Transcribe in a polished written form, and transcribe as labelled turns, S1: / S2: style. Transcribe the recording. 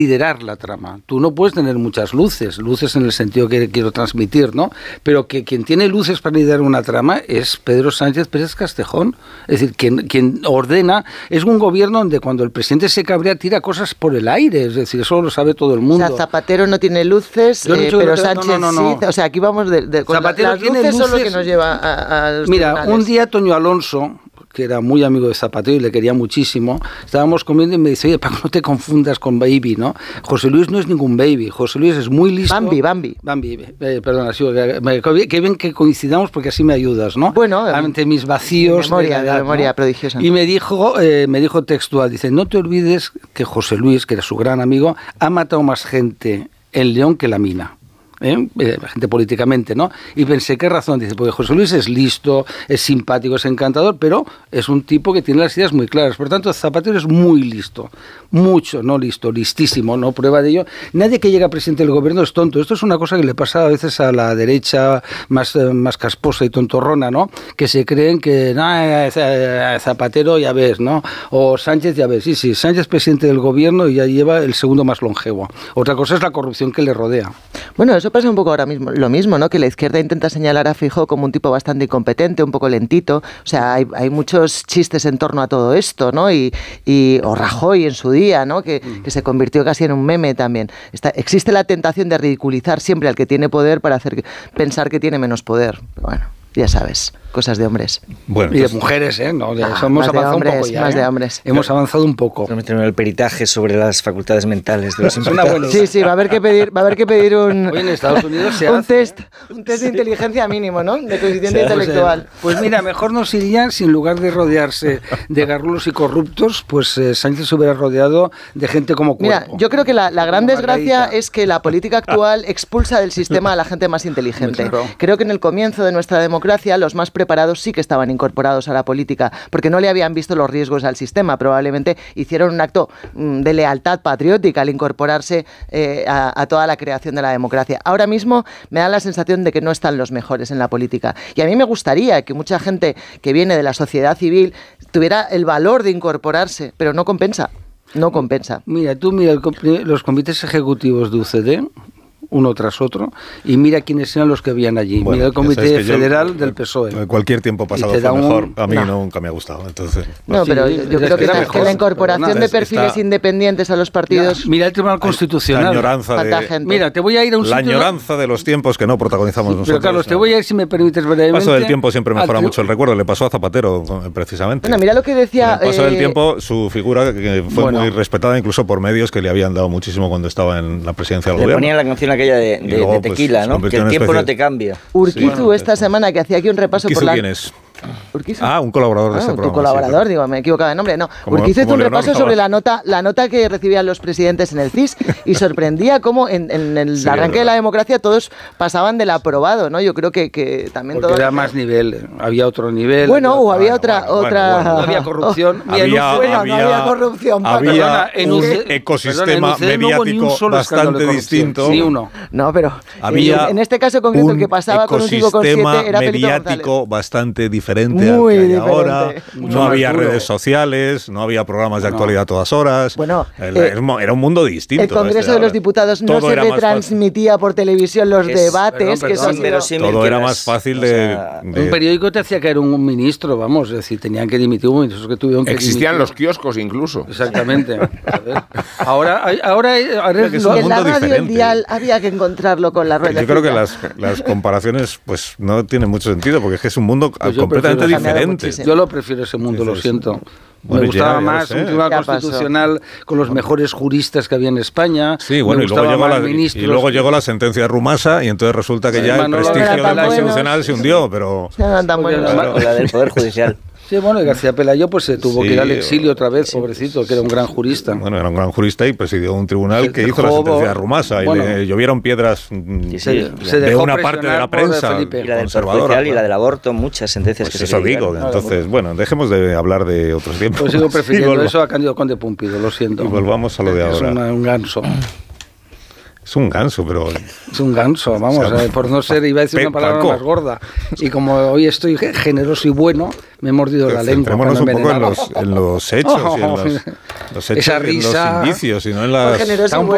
S1: liderar la trama. Tú no puedes tener muchas luces en el sentido que quiero transmitir, ¿no? Pero que quien tiene luces para liderar una trama es Pedro Sánchez Pérez Castejón. Es decir, quien ordena, es un gobierno donde cuando el presidente se cabrea tira cosas por el aire, es decir, eso lo sabe todo el mundo.
S2: O sea, Zapatero no tiene luces, pero Sánchez sí. O sea, aquí vamos con
S1: Zapatero
S2: las luces son lo que nos lleva a los tribunales.
S1: Un día Toño Alonso, que era muy amigo de Zapatero y le quería muchísimo, estábamos comiendo y me dice, oye, Paco, no te confundas con Baby, ¿no? José Luis no es ningún Baby, José Luis es muy listo.
S2: Bambi,
S1: perdona, sí, que bien que coincidamos porque así me ayudas, ¿no?
S2: Bueno,
S1: ante mis vacíos
S2: de memoria prodigiosa.
S1: Y me dijo textual, dice, no te olvides que José Luis, que era su gran amigo, ha matado más gente en León que la Mina. Gente políticamente, ¿no? Y pensé, ¿qué razón? Dice, porque José Luis es listo, es simpático, es encantador, pero es un tipo que tiene las ideas muy claras. Por tanto, Zapatero es muy listo, mucho, no listo, listísimo, ¿no? Prueba de ello. Nadie que llega presidente del gobierno es tonto. Esto es una cosa que le pasa a veces a la derecha más casposa y tontorrona, ¿no? Que se creen que, Zapatero ya ves, ¿no? O Sánchez ya ves. Sí, Sánchez presidente del gobierno y ya lleva el segundo más longevo. Otra cosa es la corrupción que le rodea.
S2: Bueno, eso pasa un poco ahora mismo, lo mismo, ¿no? Que la izquierda intenta señalar a Feijóo como un tipo bastante incompetente, un poco lentito. O sea, hay muchos chistes en torno a todo esto, ¿no? O Rajoy en su día, ¿no? Que se convirtió casi en un meme también. Existe la tentación de ridiculizar siempre al que tiene poder para hacer pensar que tiene menos poder. Pero bueno, ya sabes, cosas de hombres.
S1: Bueno, y de mujeres, ¿eh? No, hemos avanzado un poco ya.
S2: Más de hombres.
S1: Hemos avanzado un poco.
S3: Vamos a tener el peritaje sobre las facultades mentales de los
S2: invitados. Sí, va a haber que pedir un...
S1: Hoy en Estados Unidos se
S2: hace un test de inteligencia mínimo, ¿no? De coeficiente intelectual.
S1: Pues mira, mejor nos iría, si en lugar de rodearse de garrulos y corruptos, pues Sánchez se hubiera rodeado de gente como Cuerpo.
S2: Mira, yo creo que la gran desgracia es que la política actual expulsa del sistema a la gente más inteligente. Claro. Creo que en el comienzo de nuestra democracia los más preparados sí que estaban incorporados a la política, porque no le habían visto los riesgos al sistema. Probablemente hicieron un acto de lealtad patriótica al incorporarse a toda la creación de la democracia. Ahora mismo me da la sensación de que no están los mejores en la política. Y a mí me gustaría que mucha gente que viene de la sociedad civil tuviera el valor de incorporarse, pero no compensa. No compensa.
S1: Mira, los comités ejecutivos de UCD, uno tras otro, y mira quiénes eran los que habían allí. Bueno, mira el Comité Federal del PSOE.
S4: Cualquier tiempo pasado fue mejor. A mí nunca me ha gustado. Entonces,
S2: no, pero yo creo que la incorporación de perfiles independientes a los partidos...
S1: Mira el Tribunal Constitucional.
S4: La añoranza
S1: Mira, te voy a ir a un
S4: sitio... La añoranza de los tiempos que no protagonizamos nosotros.
S1: Pero Carlos, te voy a ir, si me permites brevemente...
S4: El paso del tiempo siempre mejora mucho el recuerdo. Le pasó a Zapatero, precisamente.
S2: Bueno, mira lo que decía...
S4: En el paso del tiempo, su figura que fue muy respetada incluso por medios que le habían dado muchísimo cuando estaba en la presidencia del gobierno.
S3: Le ponían la canción aquella de Tequila, ¿no? Que el tiempo no te cambia.
S2: Urquizu esta semana, que hacía aquí un repaso por la...
S4: ¿Quién es?
S2: Urquizu.
S4: Un colaborador de ese programa.
S2: Un colaborador, digo, me he equivocado de nombre. No, Urquizu hizo un repaso sobre la nota que recibían los presidentes en el CIS y sorprendía cómo en el arranque de la democracia todos pasaban del aprobado, ¿no? Yo creo que también
S1: porque era más nivel, había otro nivel.
S2: Bueno, o había otra...
S1: No había corrupción.
S4: No había
S2: corrupción.
S4: Había un ecosistema mediático bastante distinto.
S1: Ni uno.
S2: No, pero en este caso concreto el que pasaba con un 5,7 era Felipe González.
S4: Mediático bastante diferente muy al que hay ahora. No había redes sociales, no había programas de actualidad a todas horas.
S2: Bueno,
S4: era un mundo distinto.
S2: El Congreso de los Diputados no se retransmitía por televisión los debates.
S4: Todo era más fácil de...
S1: Un periódico te hacía caer un ministro, vamos, es decir, tenían que dimitir un ministro que tuvieron que
S5: existían los kioscos incluso.
S1: Exactamente. Ahora
S2: es en la radio el dial había que encontrarlo con la rueda.
S4: Yo creo que las comparaciones pues no tienen mucho sentido, porque es que es un mundo completamente diferente.
S1: Yo lo prefiero ese mundo, lo siento. Me gustaba más un tribunal constitucional con los mejores juristas que había en España.
S4: Sí, bueno, y luego llegó la sentencia de Rumasa y entonces resulta que ya el prestigio de la institucional se hundió, pero...
S3: La del Poder Judicial.
S1: Sí, bueno, y García Pelayo pues se tuvo que ir al exilio otra vez, pobrecito, que era un gran jurista.
S4: Bueno, era un gran jurista y presidió un tribunal que hizo la sentencia de Rumasa y le llovieron piedras de una parte de la prensa
S3: y la del conservadora y la del aborto, muchas sentencias
S4: pues que eso digo, entonces, bueno, dejemos de hablar de otros tiempos.
S1: Pues sigo prefiriendo eso a Cándido Conde Pumpido, lo siento.
S4: Y volvamos a lo de ahora.
S1: Es un ganso.
S4: Es un ganso, pero...
S1: Es un ganso, vamos, o sea, por no ser, iba a decir una palabra más gorda. Y como hoy estoy generoso y bueno, me he mordido la lengua.
S4: Centrémonos un poco en los hechos, y en los hechos,
S1: esa risa,
S4: en los indicios, y no en las...
S2: Generoso y bueno.